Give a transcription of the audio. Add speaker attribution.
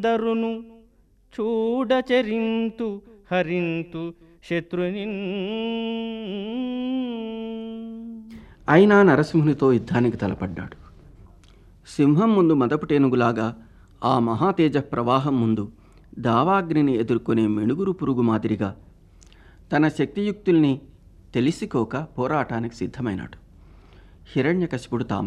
Speaker 1: దరును చూడచరింతు హరింతు శత్రునిన్.
Speaker 2: అయినా నరసింహునితో యుద్ధానికి తలపడ్డాడు. సింహం ముందు మదపుటేనుగులాగా ఆ మహాతేజ ప్రవాహం ముందు దావాగ్నిని ఎదుర్కొనే మెణుగురు పురుగు మాదిరిగా తన శక్తియుక్తుల్ని తెలిసికోక పోరాటానికి సిద్ధమైనాడు. హిరణ్యకశిపుడు